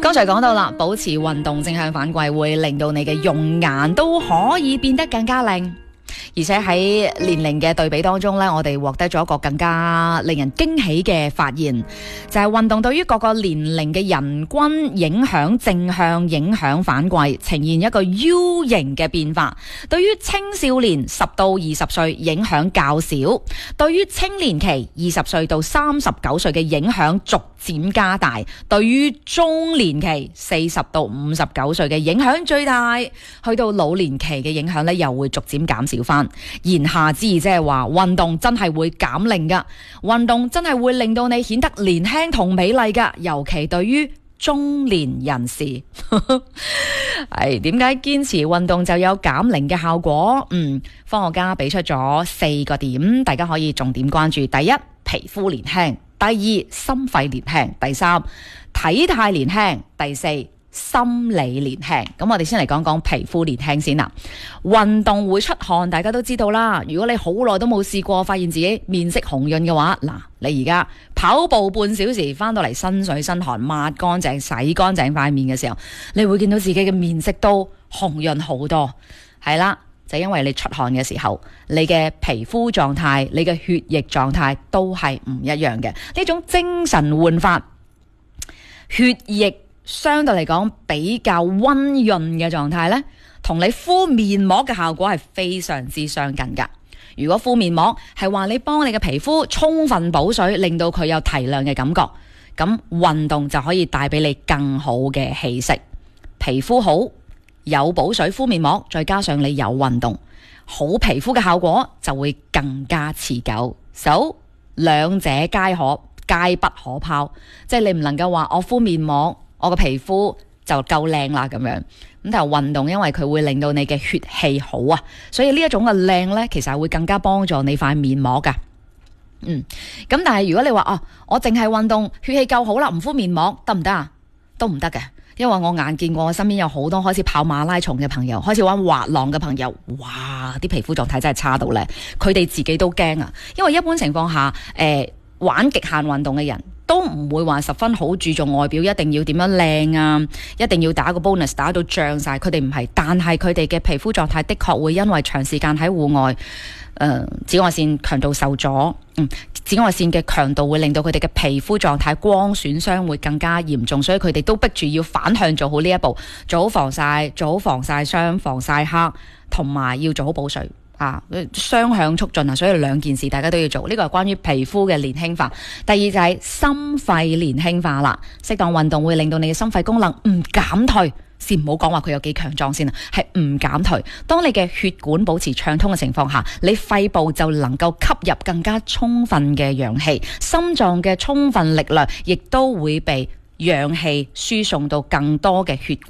剛才講到啦，保持運動正向反饋會令到你嘅容顏都可以變得更加靚。而且喺年齡嘅對比當中呢，我哋獲得咗一個更加令人驚喜嘅發現，就係運動對於各個年齡嘅人均影響正向影響反饋，呈現一個 U 型嘅變化。對於青少年10到20歲影響較少，對於青年期20歲到39歲嘅影響逐漸加大，對於中年期40到59歲嘅影響最大，去到老年期嘅影響呢又會逐漸減少翻。言下之意即係話運動真係會減齡噶，運動真係會令到你顯得年輕同美麗噶，尤其對於中年人士。係點解堅持運動就有減齡嘅效果？科學家俾出咗4個點，大家可以重點關注。第一，皮膚年輕；第二，心肺年輕；第三，體態年輕；第四，心理年輕。咁我哋先嚟講講皮膚年輕先啦。運動會出汗，大家都知道啦。如果你好耐都冇試過，發現自己面色紅潤嘅話，嗱，你而家跑步半小時翻到嚟，身水身汗，抹乾淨洗乾淨塊面嘅時候，你會見到自己嘅面色都紅潤好多。係啦，就因為你出汗嘅時候，你嘅皮膚狀態、你嘅血液狀態都係唔一樣嘅。呢種精神煥發、血液相對嚟講比較溫潤嘅狀態呢，同你敷面膜嘅效果係非常之相近噶。如果敷面膜係話你幫你嘅皮膚充分補水，令到佢有提亮嘅感覺，咁運動就可以帶俾你更好嘅氣色。皮膚好，有補水敷面膜，再加上你有運動，好皮膚嘅效果就會更加持久。兩者皆不可拋，即係你唔能夠話我敷面膜我個皮膚就夠靚啦咁樣。咁但係運動因為佢會令到你嘅血氣好啊，所以呢一種嘅靚呢，其實係會更加幫助你塊面膜噶。咁但係如果你話我淨係運動血氣夠好啦，唔敷面膜得唔得啊？都唔得嘅，因為我眼見過我身邊有好多開始跑馬拉松嘅朋友，開始玩滑浪嘅朋友，哇！啲皮膚狀態真係差到咧，佢哋自己都驚啊。因為一般情況下，玩極限運動嘅人都唔會話十分好注重外表，一定要點樣靚啊，一定要打個 bonus 打到脹晒，佢哋唔係，但係佢哋嘅皮膚狀態的確會因為長時間喺戶外，紫外線強度受阻，紫外線嘅強度會令到佢哋嘅皮膚狀態光損傷會更加嚴重，所以佢哋都逼住要反向做好呢一步，做好防曬，做好防曬霜、防曬黑，同埋要做好補水。雙向促進啊，所以兩件事大家都要做。呢個係關於皮膚嘅年輕化。第二就係心肺年輕化啦。適當運動會令到你嘅心肺功能唔減退，先唔好講話佢有幾強壯先啊，係唔減退。當你嘅血管保持暢通嘅情況下，你肺部就能夠吸入更加充分嘅氧氣，心臟嘅充分力量亦都會被氧氣輸送到更多嘅血管。